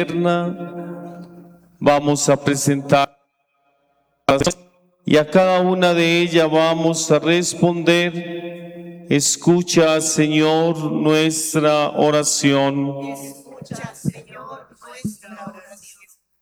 Vamos a presentar y a cada una de ellas vamos a responder. Escucha, Señor, nuestra oración. Escucha, Señor, nuestra oración.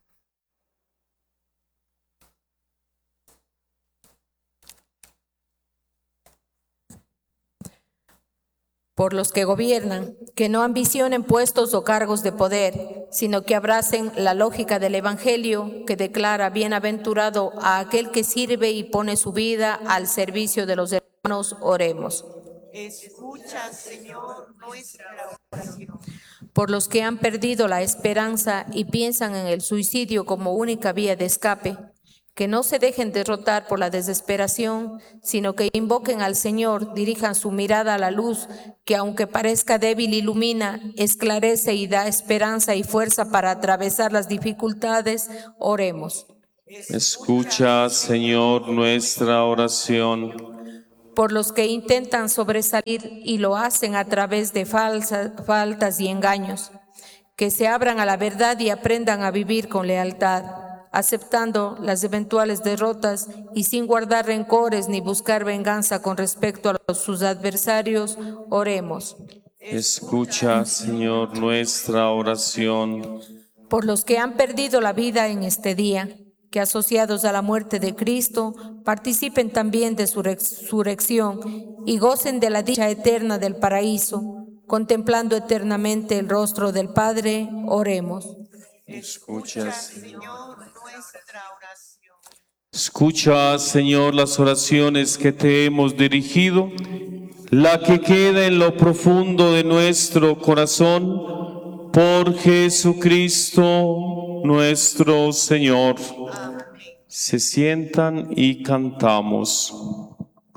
Por los que gobiernan, que no ambicionen puestos o cargos de poder, sino que abracen la lógica del Evangelio que declara bienaventurado a aquel que sirve y pone su vida al servicio de los hermanos. Oremos. Escucha, Señor, nuestra oración. Por los que han perdido la esperanza y piensan en el suicidio como única vía de escape, que no se dejen derrotar por la desesperación, sino que invoquen al Señor, dirijan su mirada a la luz, que aunque parezca débil ilumina, esclarece y da esperanza y fuerza para atravesar las dificultades. Oremos. Escucha, Señor, nuestra oración. Por los que intentan sobresalir y lo hacen a través de faltas y engaños, que se abran a la verdad y aprendan a vivir con lealtad, aceptando las eventuales derrotas y sin guardar rencores ni buscar venganza con respecto a sus adversarios. Oremos. Escucha, Señor, nuestra oración. Por los que han perdido la vida en este día, que asociados a la muerte de Cristo, participen también de su resurrección y gocen de la dicha eterna del paraíso, contemplando eternamente el rostro del Padre. Oremos. Escucha, Señor, nuestra oración. Escucha, Señor, las oraciones que te hemos dirigido, la que queda en lo profundo de nuestro corazón, por Jesucristo nuestro Señor. Amén. Se sientan y cantamos.